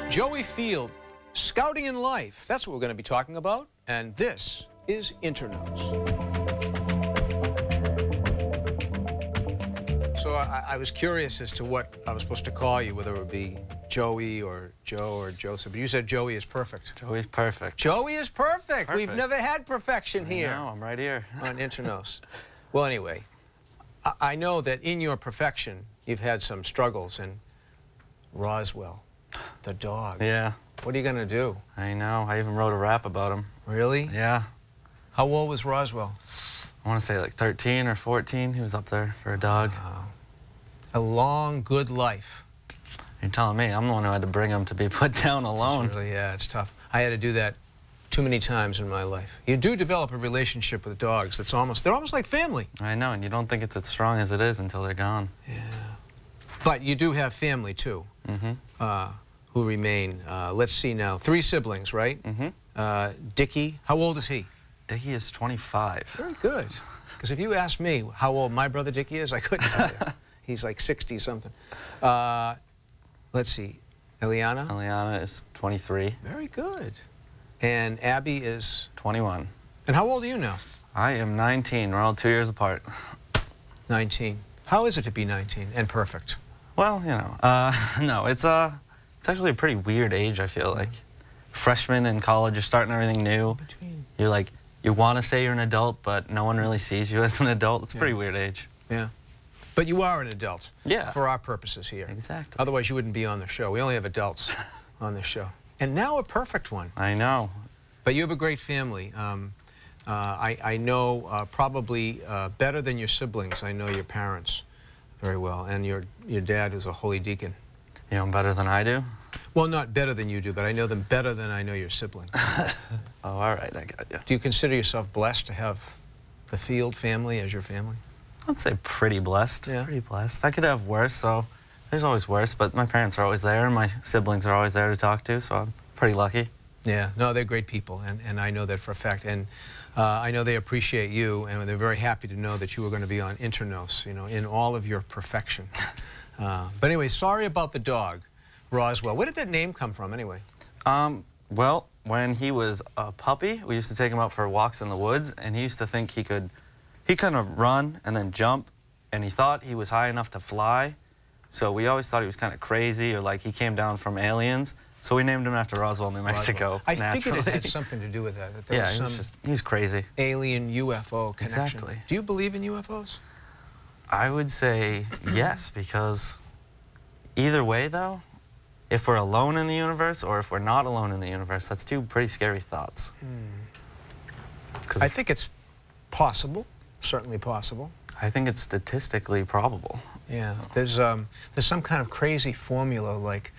Joey Field, scouting in life. That's what we're going to be talking about. And this is Internotes. So I was curious as to what I was supposed to call you, whether it would be Joey or Joe or Joseph. But you said Joey is perfect. Joey's perfect. Joey is perfect. We've never had perfection here. No, I'm right here. On Internotes. Well, anyway, I know that in your perfection, you've had some struggles. And Roswell, the dog. Yeah. What are you going to do? I know. I even wrote a rap about him. Really? Yeah. How old was Roswell? I want to say like 13 or 14. He was up there for a dog. Wow. A long, good life. You're telling me. I'm the one who had to bring him to be put down alone. It's really, yeah, it's tough. I had to do that too many times in my life. You do develop a relationship with dogs that's they're almost like family. I know, and you don't think it's as strong as it is until they're gone. Yeah. But you do have family, too, who remain. Let's see now. 3 siblings, right? Dickie, how old is he? Dickie is 25. Very good. Because if you asked me how old my brother Dickie is, I couldn't tell you. He's like 60-something. Let's see. Eliana? Eliana is 23. Very good. And Abby is? 21. And how old are you now? I am 19. We're all 2 years apart. 19. How is it to be 19 and perfect? Well, you know, no, it's actually a pretty weird age, I feel like. Freshman in college, you're starting everything new. You're like, you want to say you're an adult, but no one really sees you as an adult. It's a pretty weird age. Yeah. But you are an adult. Yeah. For our purposes here. Exactly. Otherwise, you wouldn't be on the show. We only have adults on this show. And now a perfect one. I know. But you have a great family. I know probably better than your siblings. I know your parents very well. And your dad is a holy deacon. You know him better than I do? Well, not better than you do, but I know them better than I know your siblings. Oh, all right, I got you. Do you consider yourself blessed to have the Field family as your family? I'd say pretty blessed. Yeah. Pretty blessed. I could have worse, so there's always worse, but my parents are always there, and my siblings are always there to talk to, so I'm pretty lucky. Yeah, no, they're great people, and I know that for a fact. And I know they appreciate you, and they're very happy to know that you were going to be on Internotes, you know, in all of your perfection. But anyway, sorry about the dog, Roswell. Where did that name come from, anyway? Well, when he was a puppy, we used to take him out for walks in the woods, and he used to think he couldn't run and then jump, and he thought he was high enough to fly. So we always thought he was kind of crazy, or like he came down from aliens. So we named him after Roswell, New Mexico. I figured it had something to do with that. That there was he was crazy. Alien UFO connection. Exactly. Do you believe in UFOs? I would say yes, because either way, though, if we're alone in the universe or if we're not alone in the universe, that's 2 pretty scary thoughts. I think it's possible, certainly possible. I think it's statistically probable. Yeah, there's some kind of crazy formula like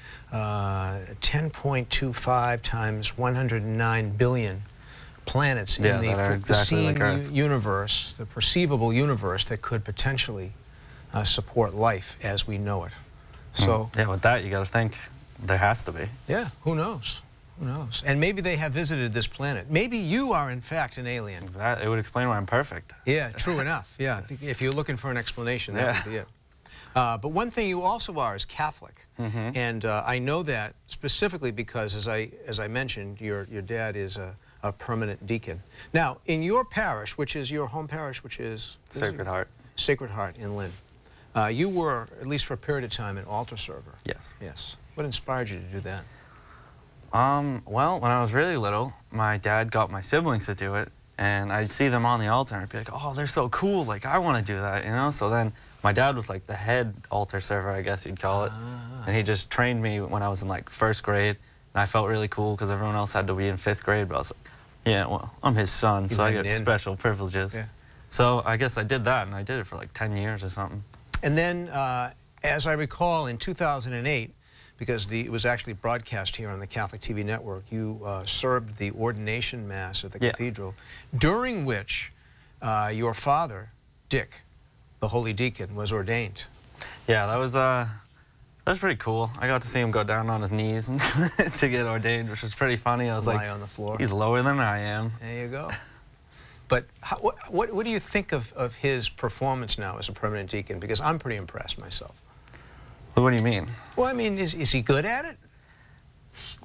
10.25 times 109 billion planets in the seen universe, the perceivable universe that could potentially support life as we know it. So yeah, with that, you got to think there has to be. Yeah, who knows? Who knows? And maybe they have visited this planet. Maybe you are, in fact, an alien. It would explain why I'm perfect. Yeah, true enough. Yeah, if you're looking for an explanation, that would be it. But one thing you also are is Catholic. And I know that specifically because, as I mentioned, your dad is a permanent deacon. Now, in your parish, which is your home parish, which is? Sacred Heart. Sacred Heart in Lynn. You were, at least for a period of time, an altar server. Yes. Yes. What inspired you to do that? Well, when I was really little, my dad got my siblings to do it, and I'd see them on the altar, and I'd be like, oh, they're so cool, like, I want to do that, you know? So then my dad was like the head altar server, I guess you'd call it, and he just trained me when I was in like 1st grade, and I felt really cool because everyone else had to be in 5th grade, but I was like, yeah, well, I'm his son, so I get special privileges. Yeah. So I guess I did that, and I did it for like 10 years or something. And then, as I recall, in 2008, because it was actually broadcast here on the Catholic TV network, you served the ordination mass at the cathedral, during which your father, Dick, the holy deacon, was ordained. Yeah, that was pretty cool. I got to see him go down on his knees to get ordained, which was pretty funny. I was like, on the floor. He's lower than I am. There you go. But what do you think of his performance now as a permanent deacon? Because I'm pretty impressed myself. What do you mean? Well, I mean, is he good at it?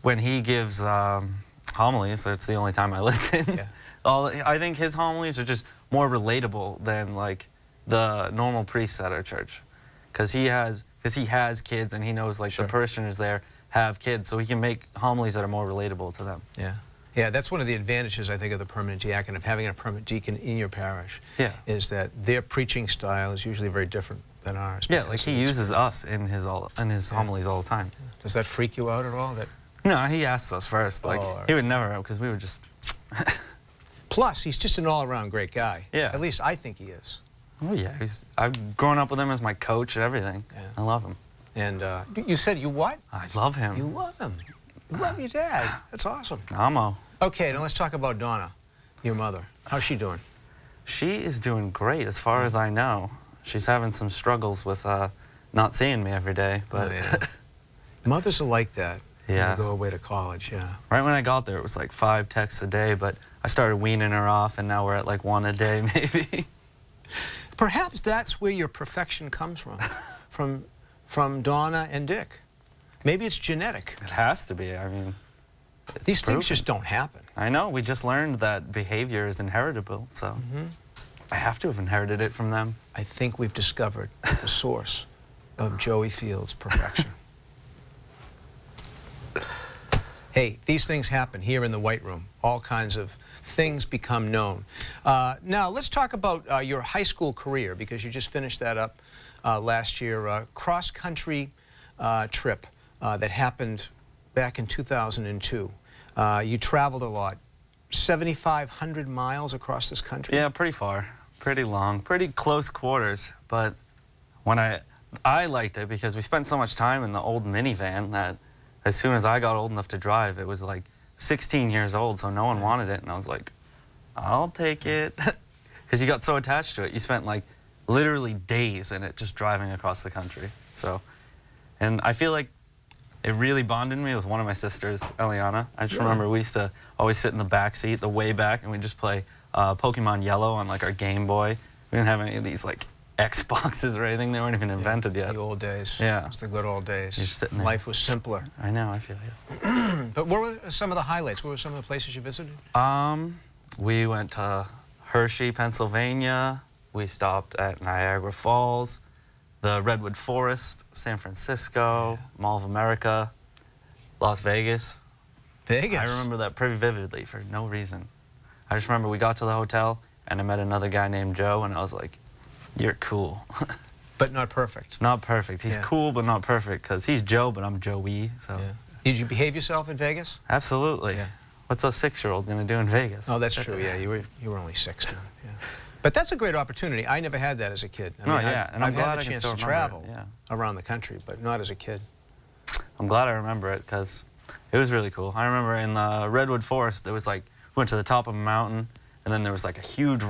when he gives homilies, that's the only time I listen. Yeah. I think his homilies are just more relatable than like the normal priests at our church, because he has kids and he knows like the parishioners there have kids, so he can make homilies that are more relatable to them. Yeah. Yeah, that's one of the advantages, I think, of the permanent diaconate, of having a permanent deacon in your parish, is that their preaching style is usually very different than ours. Yeah, like he uses us in his homilies all the time. Does that freak you out at all? No, he asks us first. Like, he would never, because we would just... Plus, he's just an all-around great guy. Yeah. At least I think he is. Oh, yeah. I've grown up with him as my coach and everything. Yeah. I love him. And you said you what? I love him. You love him. You love your dad. That's awesome. Amo. Okay, now let's talk about Donna, your mother. How's she doing? She is doing great, as far as I know. She's having some struggles with not seeing me every day, but... Oh, yeah. Mothers are like that. Yeah. When they go away to college, yeah. Right when I got there, it was like 5 texts a day, but I started weaning her off, and now we're at like 1 a day, maybe. Perhaps that's where your perfection comes from, from Donna and Dick. Maybe it's genetic. It has to be. I mean, these things just don't happen. I know. We just learned that behavior is inheritable, so I have to have inherited it from them. I think we've discovered the source of Joey Field's perfection. Hey, these things happen here in the White Room. All kinds of things become known. Now, let's talk about your high school career, because you just finished that up last year. Cross-country trip that happened back in 2002. You traveled a lot. 7,500 miles across this country? Yeah, pretty far. Pretty long. Pretty close quarters. But when I liked it because we spent so much time in the old minivan that as soon as I got old enough to drive, it was like 16 years old, so no one wanted it. And I was like, I'll take it. Because you got so attached to it. You spent like literally days in it just driving across the country. So, and I feel like it really bonded me with one of my sisters, Eliana. I just remember we used to always sit in the back seat, the way back, and we'd just play Pokemon Yellow on like our Game Boy. We didn't have any of these like Xboxes or anything. They weren't even invented yet. The old days. Yeah. It was the good old days. You're just sitting there. Life was simpler. I know, I feel you. But what were some of the highlights? What were some of the places you visited? We went to Hershey, Pennsylvania. We stopped at Niagara Falls, the Redwood Forest, San Francisco, Mall of America, Las Vegas. Vegas? I remember that pretty vividly for no reason. I just remember we got to the hotel and I met another guy named Joe and I was like, you're cool. But not perfect. Not perfect. He's cool, but not perfect, because he's Joe, but I'm Joey. So. Yeah. Did you behave yourself in Vegas? Absolutely. Yeah. What's a 6-year-old going to do in Vegas? Oh, that's true. Yeah, you were only 16. Yeah. But that's a great opportunity. I never had that as a kid. I mean, and I've had the chance to travel it, around the country, but not as a kid. I'm glad I remember it, because it was really cool. I remember in the Redwood Forest, there was like, we went to the top of a mountain, and then there was like a huge